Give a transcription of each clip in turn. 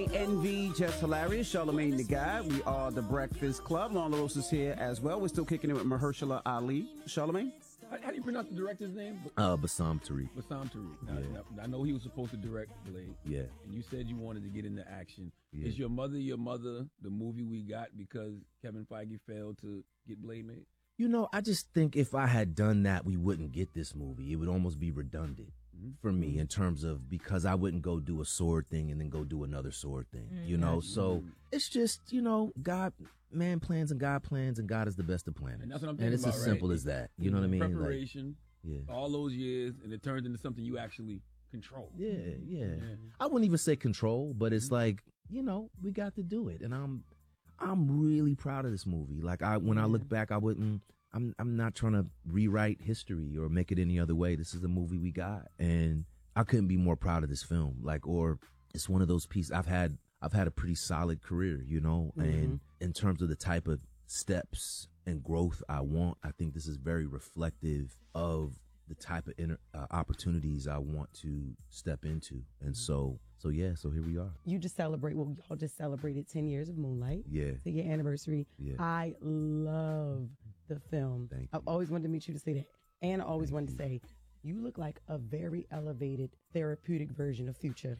Envy, Just Hilarious, Charlamagne the Guy. We are the Breakfast Club. Lon LaRosa is here as well. We're still kicking it with Mahershala Ali. Charlamagne? How do you pronounce the director's name? Bassam Tariq. Bassam Tariq. Yeah. I know he was supposed to direct Blade. Yeah. And you said you wanted to get into action. Yeah. Is Your Mother, the movie we got because Kevin Feige failed to get Blade made? You know, I just think if I had done that, we wouldn't get this movie. It would almost be redundant for me in terms of, because I wouldn't go do a sword thing and then go do another sword thing, you know? So it's just, you know, man plans and God is the best of planners. And that's what I'm thinking And it's about, as simple as that. You know what I mean? Preparation, yeah. all those years, and it turns into something you actually control. Yeah. I wouldn't even say control, but it's like, you know, we got to do it. And I'm really proud of this movie. Like when I look back, I'm not trying to rewrite history or make it any other way. This is the movie we got, and I couldn't be more proud of this film. Or it's one of those pieces. I've had a pretty solid career, you know, and in terms of the type of steps and growth I want, I think this is very reflective of the type of opportunities I want to step into. And so here we are. Y'all just celebrated 10 years of Moonlight. Yeah. To your anniversary. Yeah. I love the film. Thank you. I've always wanted to meet you to say that. And I always wanted to say, you look like a very elevated therapeutic version of Future.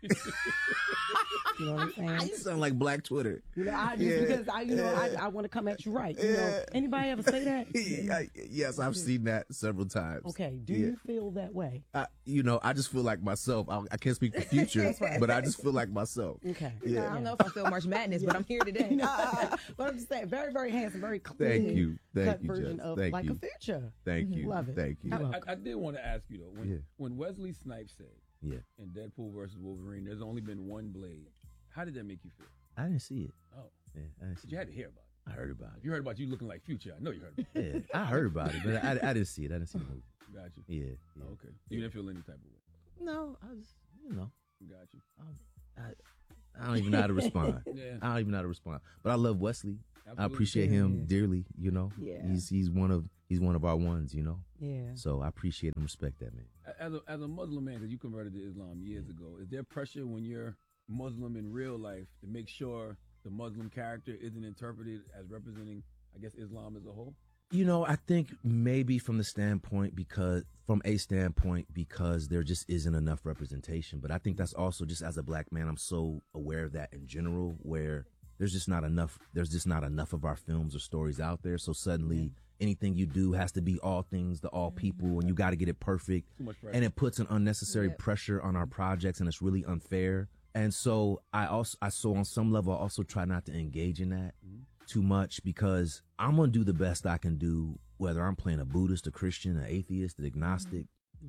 You know what I'm saying? You sound like Black Twitter. You know, because I want to come at you right. You know, anybody ever say that? Yes, I've seen that several times. Okay, do you feel that way? You know, I just feel like myself. I can't speak for Future, but I just feel like myself. Okay. I don't know if I feel March Madness, but I'm here today. But I'm just saying, very, very handsome, very clean. Thank you, version Jess. of Thank like you. a Future. Thank you. Love it. Thank you. I did want to ask you though, when Wesley Snipes said, in Deadpool versus Wolverine, there's only been one Blade. How did that make you feel? I didn't see it. Oh, yeah, I didn't see but you had to hear about it. I heard about it. You heard about you looking like Future. I know you heard about it. Yeah, I heard about it, but I didn't see it. I didn't see the movie. Got you. Yeah. Oh, okay. You didn't feel any type of way. No, I was, you know. Got you. I don't even know how to respond. Yeah. I don't even know how to respond. But I love Wesley. Absolutely. I appreciate him dearly. You know. Yeah. He's one of our ones. You know. Yeah. So I appreciate and respect that, man. As a Muslim man, because you converted to Islam years ago, is there pressure when you're Muslim in real life to make sure the Muslim character isn't interpreted as representing, I guess, Islam as a whole? You know, I think maybe from a standpoint because there just isn't enough representation. But I think that's also just as a black man, I'm so aware of that in general, where there's just not enough of our films or stories out there. So suddenly anything you do has to be all things to all people, and you got to get it perfect. Too much pressure. And it puts an unnecessary pressure on our projects, and it's really unfair. And so I on some level, I also try not to engage in that too much, because I'm going to do the best I can do, whether I'm playing a Buddhist, a Christian, an atheist, an agnostic.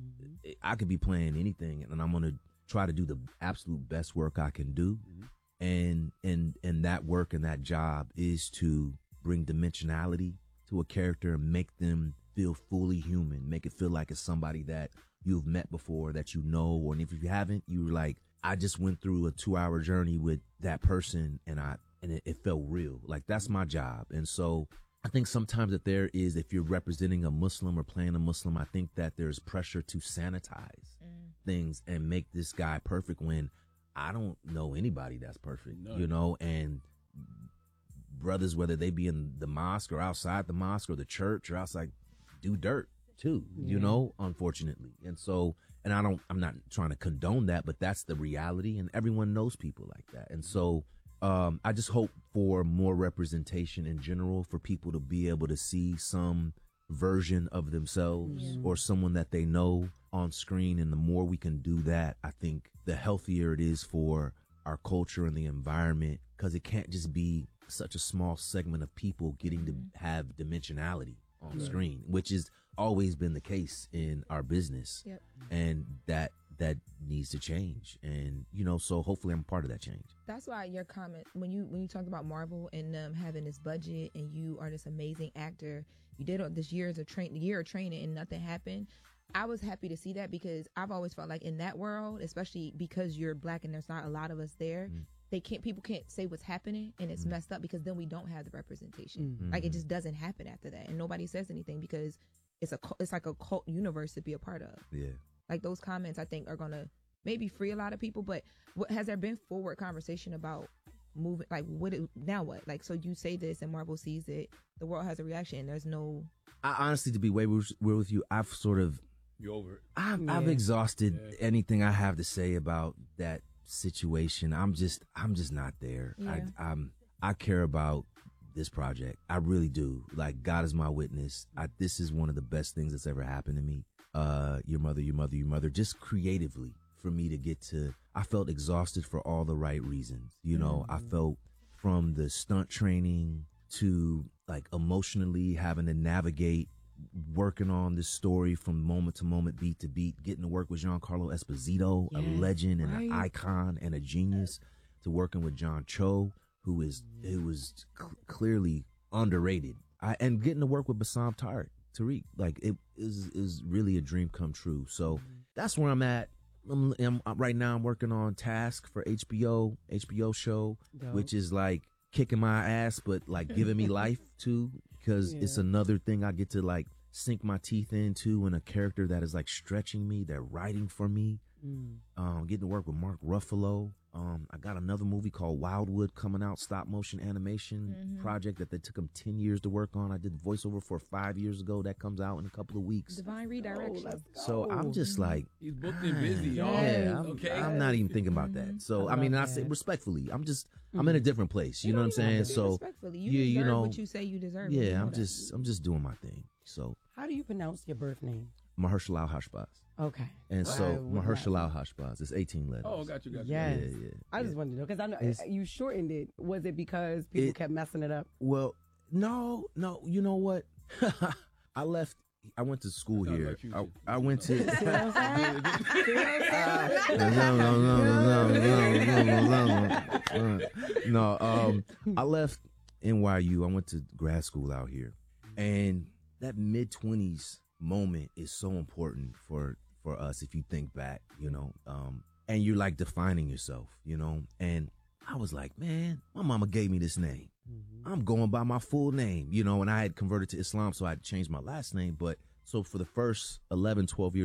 I could be playing anything, and I'm going to try to do the absolute best work I can do. And that work and that job is to bring dimensionality to a character and make them feel fully human, make it feel like it's somebody that you've met before, that you know, or if you haven't, you're like, I just went through a 2-hour journey with that person, and it felt real. Like, that's my job. And so I think sometimes if you're representing a Muslim or playing a Muslim, I think that there's pressure to sanitize things and make this guy perfect, when I don't know anybody that's perfect, you know, and brothers, whether they be in the mosque or outside the mosque or the church or outside, do dirt too, you know, unfortunately. And so, and I'm not trying to condone that, but that's the reality, and everyone knows people like that. And so, I just hope for more representation in general, for people to be able to see some version of themselves or someone that they know on screen. And the more we can do that, I think the healthier it is for our culture and the environment, because it can't just be such a small segment of people getting to have dimensionality on screen, which has always been the case in our business. And that needs to change. And, you know, so hopefully I'm part of that change. That's why your comment, when you talked about Marvel and having this budget, and you are this amazing actor, you did this year of training and nothing happened. I was happy to see that, because I've always felt like in that world, especially because you're black and there's not a lot of us there, people can't say what's happening, and it's messed up, because then we don't have the representation. Like, it just doesn't happen after that, and nobody says anything, because it's like a cult universe to be a part of. Yeah. Like, those comments, I think, are gonna maybe free a lot of people. But has there been forward conversation about moving? Like, now what? Like, so you say this and Marvel sees it, the world has a reaction, and there's no. I honestly, to be way real with you, I've sort of. You over it. I've exhausted anything I have to say about that situation. I'm just not there. Yeah. I care about this project. I really do. Like, God is my witness. This is one of the best things that's ever happened to me. Your mother, just creatively for me to get to, I felt exhausted for all the right reasons. You know, I felt from the stunt training to like emotionally having to navigate working on this story from moment to moment, beat to beat, getting to work with Giancarlo Esposito, a legend and an icon and a genius, to working with John Cho, who was clearly underrated, and getting to work with Bassam Tariq, like it is really a dream come true. So that's where I'm at. Right now I'm working on Task for HBO show, which is like kicking my ass, but like giving me life too, because it's another thing I get to like sink my teeth into, and a character that is like stretching me, they're writing for me. Getting to work with Mark Ruffalo. I got another movie called Wildwood coming out, stop motion animation project that they took them 10 years to work on. I did the voiceover for 5 years ago. That comes out in a couple of weeks. Divine redirection. So I'm just like, he's booked and busy. yeah, Okay. I'm not even thinking about that. So I mean, I say respectfully, I'm in a different place. You know what I'm saying? So respectfully, you deserve what you say you deserve. Yeah, I'm just doing my thing. So How do you pronounce your birth name? Mahershala Ali Hashbaz. Okay. And so Mahershala Ali Hashbaz. It's 18 letters. Oh, got you. Yes. Yeah. I just wanted to know, because I know you shortened it. Was it because people kept messing it up? Well, no. You know what? I went to school here. I went to. No. I left NYU. I went to grad school out here, and that mid-20s moment is so important for us. If you think back, and you're like defining yourself, and I was like, man, my mama gave me this name. I'm going by my full name, and I had converted to Islam, so I had changed my last name. But so for the first 11, 12 years